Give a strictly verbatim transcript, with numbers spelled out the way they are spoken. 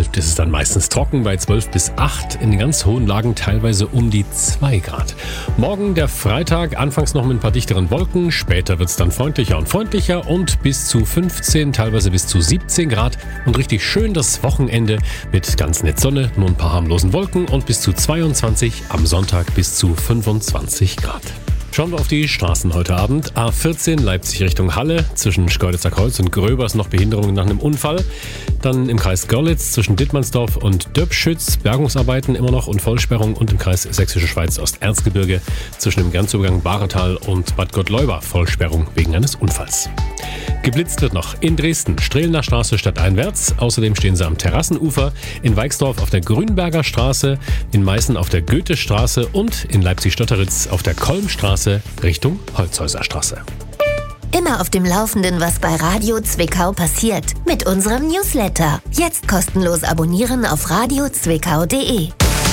Luft ist es dann meistens trocken bei zwölf bis acht, in den ganz hohen Lagen teilweise um die zwei Grad. Morgen der Freitag, anfangs noch mit ein paar dichteren Wolken, später wird es dann freundlicher und freundlicher und bis zu fünfzehn, teilweise bis zu siebzehn Grad und richtig schön das Wochenende mit ganz nett Sonne, nur ein paar harmlosen Wolken und bis zu zweiundzwanzig, am Sonntag bis zu fünfundzwanzig Grad. Schauen wir auf die Straßen heute Abend. A vierzehn Leipzig Richtung Halle. Zwischen Schkeuditzer Kreuz und Gröbers noch Behinderungen nach einem Unfall. Dann im Kreis Görlitz zwischen Dittmannsdorf und Döbschütz Bergungsarbeiten immer noch und Vollsperrung. Und im Kreis Sächsische Schweiz Osterzgebirge zwischen dem Grenzübergang Bahretal und Bad Gottleuba Vollsperrung wegen eines Unfalls. Geblitzt wird noch in Dresden, Strehlener Straße stadteinwärts. Außerdem stehen sie am Terrassenufer, in Weixdorf auf der Grünberger Straße, in Meißen auf der Goethestraße und in Leipzig-Stotteritz auf der Kolmstraße Richtung Holzhäuser Straße. Immer auf dem Laufenden, was bei Radio Zwickau passiert. Mit unserem Newsletter. Jetzt kostenlos abonnieren auf radio zwickau punkt de.